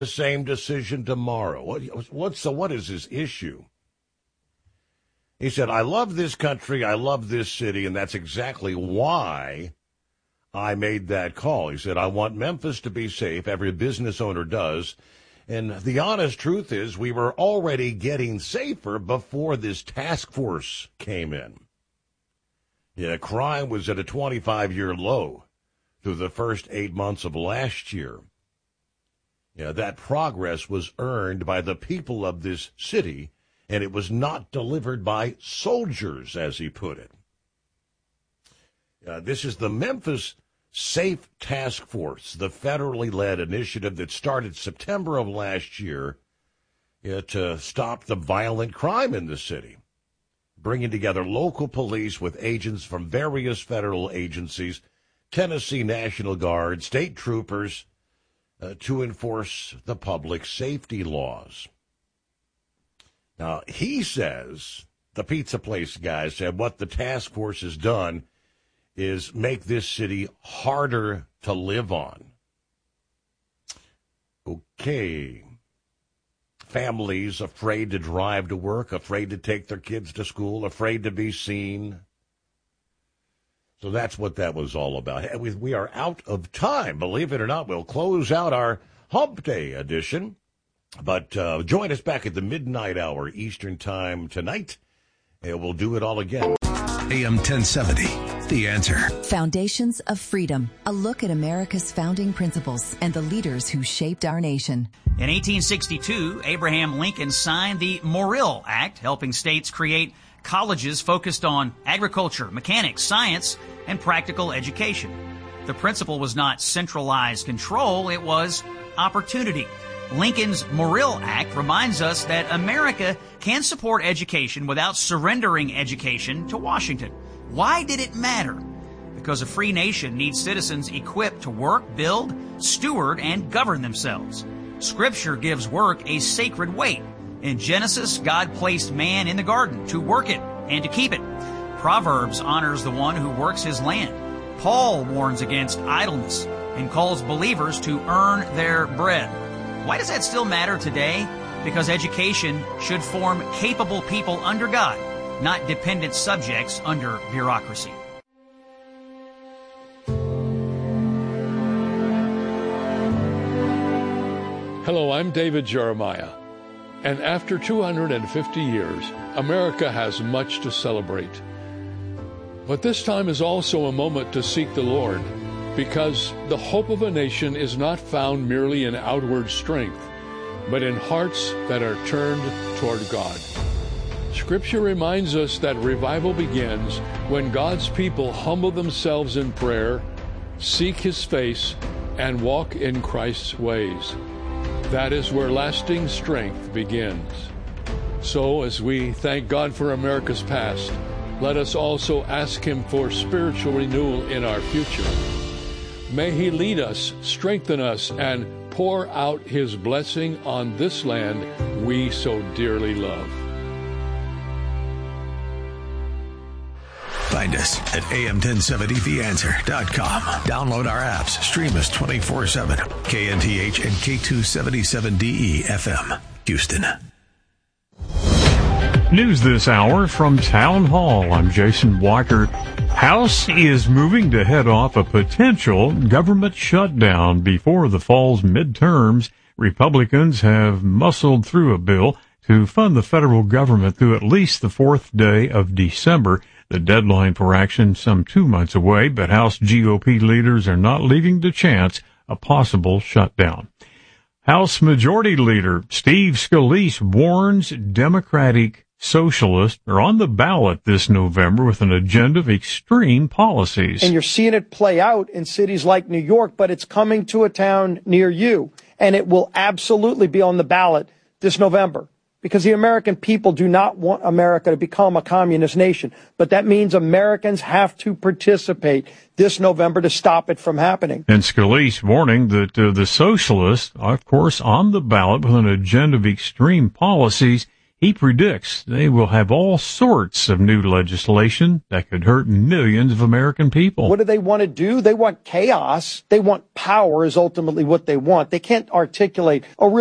the same decision tomorrow. What is his issue? He said, I love this country, I love this city, and that's exactly why I made that call. He said, I want Memphis to be safe. Every business owner does. And the honest truth is we were already getting safer before this task force came in. Yeah, crime was at a 25-year low through the first 8 months of last year. Yeah, that progress was earned by the people of this city, and it was not delivered by soldiers, as he put it. This is the Memphis Safe Task Force, the federally led initiative that started September of last year to stop the violent crime in the city, bringing together local police with agents from various federal agencies, Tennessee National Guard, state troopers, to enforce the public safety laws. Now, he says, the pizza place guy said, what the task force has done is make this city harder to live on. Okay. Families afraid to drive to work, afraid to take their kids to school, afraid to be seen. So that's what that was all about. We are out of time, believe it or not. We'll close out our Hump Day edition. But join us back at the midnight hour Eastern Time tonight, and we'll do it all again. AM 1070, The Answer. Foundations of Freedom, a look at America's founding principles and the leaders who shaped our nation. In 1862, Abraham Lincoln signed the Morrill Act, helping states create colleges focused on agriculture, mechanics, science, and practical education. The principle was not centralized control, it was opportunity. Lincoln's Morrill Act reminds us that America can support education without surrendering education to Washington. Why did it matter? Because a free nation needs citizens equipped to work, build, steward, and govern themselves. Scripture gives work a sacred weight. In Genesis, God placed man in the garden to work it and to keep it. Proverbs honors the one who works his land. Paul warns against idleness and calls believers to earn their bread. Why does that still matter today? Because education should form capable people under God, not dependent subjects under bureaucracy. Hello, I'm David Jeremiah. And after 250 years, America has much to celebrate. But this time is also a moment to seek the Lord, because the hope of a nation is not found merely in outward strength, but in hearts that are turned toward God. Scripture reminds us that revival begins when God's people humble themselves in prayer, seek His face, and walk in Christ's ways. That is where lasting strength begins. So, as we thank God for America's past, let us also ask Him for spiritual renewal in our future. May He lead us, strengthen us, and pour out His blessing on this land we so dearly love. Find us at am1070theanswer.com. Download our apps. Stream us 24/7. KNTH and K277DE FM, Houston. News this hour from Town Hall. I'm Jason Walker. House is moving to head off a potential government shutdown before the fall's midterms. Republicans have muscled through a bill to fund the federal government through at least the 4th day of December. The deadline for action some 2 months away, but House GOP leaders are not leaving to chance a possible shutdown. House Majority Leader Steve Scalise warns Democratic Socialists are on the ballot this November with an agenda of extreme policies. And you're seeing it play out in cities like New York, but it's coming to a town near you, and it will absolutely be on the ballot this November. Because the American people do not want America to become a communist nation. But that means Americans have to participate this November to stop it from happening. And Scalise warning that the socialists are, of course, on the ballot with an agenda of extreme policies. He predicts they will have all sorts of new legislation that could hurt millions of American people. What do they want to do? They want chaos. They want power is ultimately what they want. They can't articulate a real